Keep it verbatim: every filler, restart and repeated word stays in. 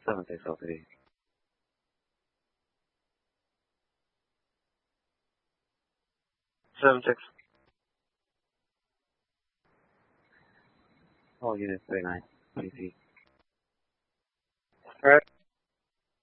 seven six oh three. Seven six. Oh, unit three nine. P C. Alright.